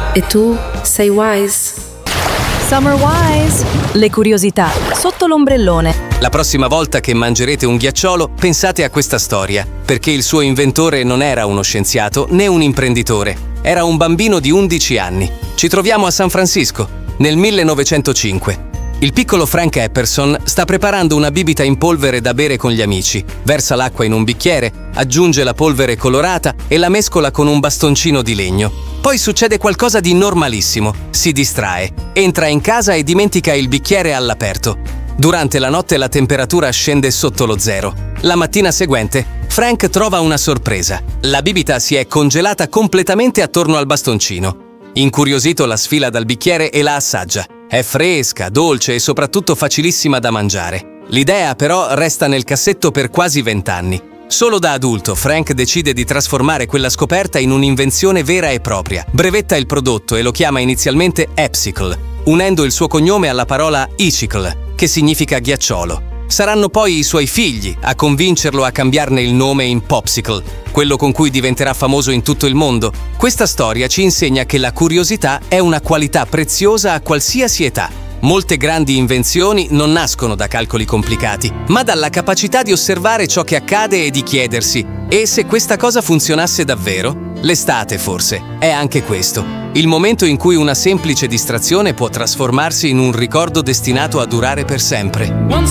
E tu sei Wise? Summer Wise, le curiosità sotto l'ombrellone. La prossima volta che mangerete un ghiacciolo, pensate a questa storia, perché il suo inventore non era uno scienziato né un imprenditore, era un bambino di 11 anni. Ci troviamo a San Francisco, nel 1905. Il piccolo Frank Epperson sta preparando una bibita in polvere da bere con gli amici. Versa l'acqua in un bicchiere, aggiunge la polvere colorata e la mescola con un bastoncino di legno. Poi succede qualcosa di normalissimo. Si distrae, entra in casa e dimentica il bicchiere all'aperto. Durante la notte la temperatura scende sotto lo zero. La mattina seguente, Frank trova una sorpresa. La bibita si è congelata completamente attorno al bastoncino. Incuriosito la sfila dal bicchiere e la assaggia. È fresca, dolce e soprattutto facilissima da mangiare. L'idea però resta nel cassetto per quasi 20 anni. Solo da adulto Frank decide di trasformare quella scoperta in un'invenzione vera e propria. Brevetta il prodotto e lo chiama inizialmente Epsicle, unendo il suo cognome alla parola Icicle, che significa ghiacciolo. Saranno poi i suoi figli a convincerlo a cambiarne il nome in Popsicle, quello con cui diventerà famoso in tutto il mondo. Questa storia ci insegna che la curiosità è una qualità preziosa a qualsiasi età. Molte grandi invenzioni non nascono da calcoli complicati, ma dalla capacità di osservare ciò che accade e di chiedersi: e se questa cosa funzionasse davvero? L'estate, forse, è anche questo. Il momento in cui una semplice distrazione può trasformarsi in un ricordo destinato a durare per sempre.